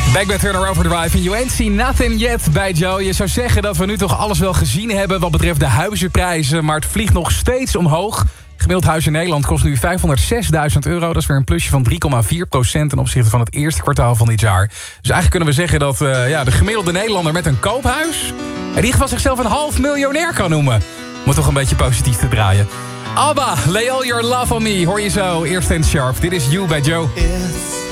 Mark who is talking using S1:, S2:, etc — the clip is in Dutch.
S1: Back bij Turner Overdrive en You Ain't Seen Nothing Yet bij Joe. Je zou zeggen dat we nu toch alles wel gezien hebben wat betreft de huizenprijzen, maar het vliegt nog steeds omhoog. Gemiddeld huis in Nederland kost nu €506.000. Dat is weer een plusje van 3,4% ten opzichte van het eerste kwartaal van dit jaar. Dus eigenlijk kunnen we zeggen dat de gemiddelde Nederlander met een koophuis in ieder geval zichzelf een half miljonair kan noemen. Moet toch een beetje positief te draaien. ABBA, Lay All Your Love On Me, hoor je zo. Eerst en Sharp, dit is You bij Joe.